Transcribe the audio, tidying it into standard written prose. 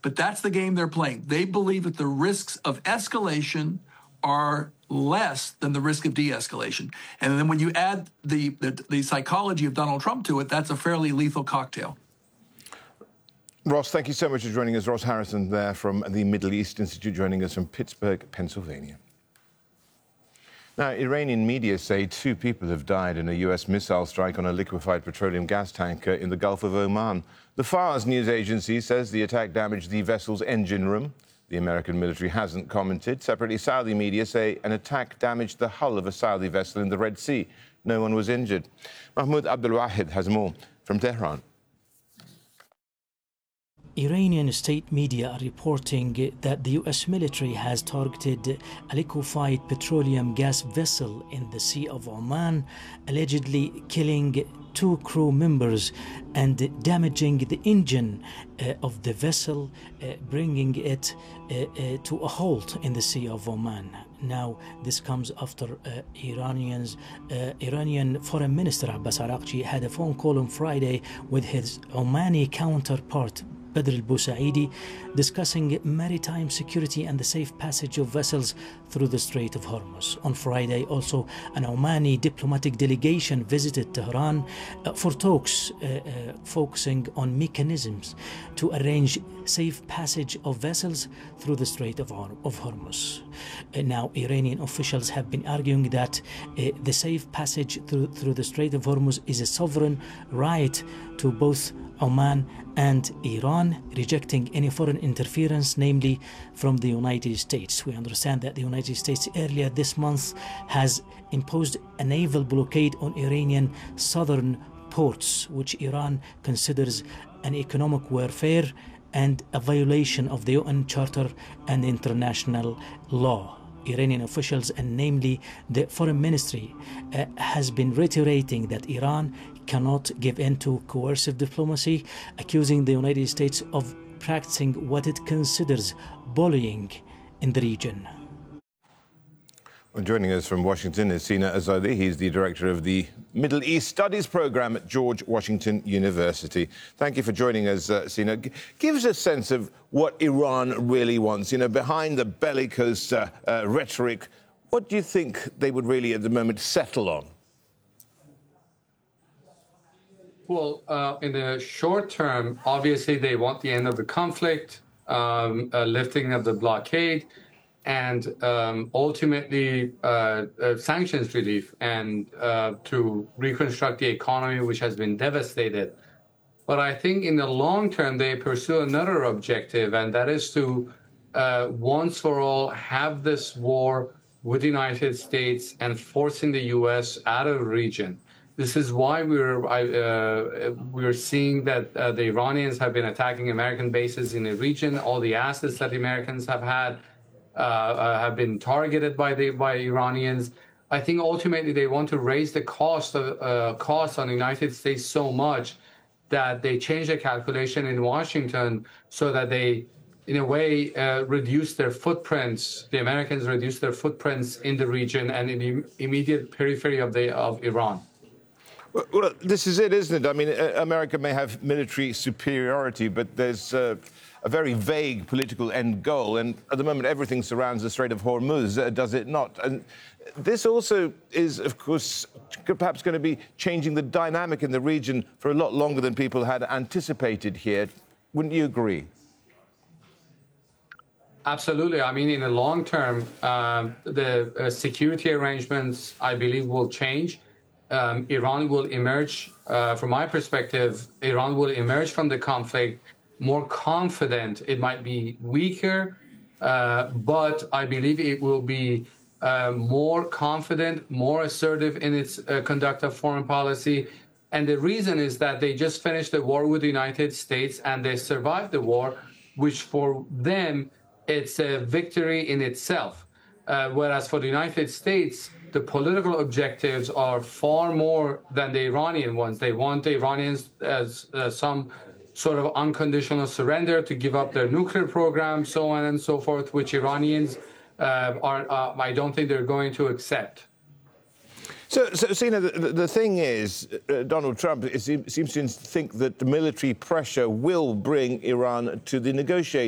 But that's the game they're playing. They believe that the risks of escalation are less than the risk of de-escalation. And then when you add the psychology of Donald Trump to it, that's a fairly lethal cocktail. Ross, thank you so much for joining us. Ross Harrison there from the Middle East Institute, joining us from Pittsburgh, Pennsylvania. Now, Iranian media say 2 people have died in a U.S. missile strike on a liquefied petroleum gas tanker in the Gulf of Oman. The Fars news agency says the attack damaged the vessel's engine room. The American military hasn't commented. Separately, Saudi media say an attack damaged the hull of a Saudi vessel in the Red Sea. No one was injured. Mahmoud Abdulwahid has more from Tehran. Iranian state media are reporting that the U.S. military has targeted a liquefied petroleum gas vessel in the Sea of Oman, allegedly killing 2 crew members and damaging the engine of the vessel, bringing it to a halt in the Sea of Oman. Now, this comes after Iranian Foreign Minister Abbas Araghchi had a phone call on Friday with his Omani counterpart, Badr al-Busaidi, discussing maritime security and the safe passage of vessels through the Strait of Hormuz. On Friday, also, an Omani diplomatic delegation visited Tehran for talks focusing on mechanisms to arrange safe passage of vessels through the Strait of Hormuz. Now, Iranian officials have been arguing that the safe passage through the Strait of Hormuz is a sovereign right to both Oman and Iran, rejecting any foreign interference, namely from the United States. We understand that the United States earlier this month has imposed a naval blockade on Iranian southern ports, which Iran considers an economic warfare and a violation of the UN Charter and international law. Iranian officials, and namely the foreign ministry, has been reiterating that Iran cannot give in to coercive diplomacy, accusing the United States of practicing what it considers bullying in the region. Well, joining us from Washington is Sina Azadi. He's the director of the Middle East Studies program at George Washington University. Thank you for joining us, Sina. Give us a sense of what Iran really wants. You know, behind the bellicose rhetoric, what do you think they would really, at the moment, settle on? Well, in the short term, obviously, they want the end of the conflict, lifting of the blockade, and ultimately sanctions relief and to reconstruct the economy, which has been devastated. But I think in the long term, they pursue another objective, and that is to once for all have this war with the United States and forcing the U.S. out of the region. This is why we're seeing that the Iranians have been attacking American bases in the region. All the assets that the Americans have had have been targeted by Iranians. I think ultimately they want to raise the cost on the United States so much that they change the calculation in Washington so that they, in a way, reduce their footprints. The Americans reduce their footprints in the region and in the immediate periphery of Iran. Well, this is it, isn't it? I mean, America may have military superiority, but there's a very vague political end goal. And at the moment, everything surrounds the Strait of Hormuz, does it not? And this also is, of course, perhaps going to be changing the dynamic in the region for a lot longer than people had anticipated here. Wouldn't you agree? Absolutely. I mean, in the long term, the security arrangements, I believe, will change. Iran will emerge, from my perspective, Iran will emerge from the conflict more confident. It might be weaker, but I believe it will be more confident, more assertive in its conduct of foreign policy. And the reason is that they just finished the war with the United States and they survived the war, which for them, it's a victory in itself. Whereas for the United States, the political objectives are far more than the Iranian ones. They want the Iranians as some sort of unconditional surrender to give up their nuclear program, so on and so forth, which Iranians I don't think they're going to accept. So Sina, the thing is, Donald Trump seems to think that the military pressure will bring Iran to the negotiating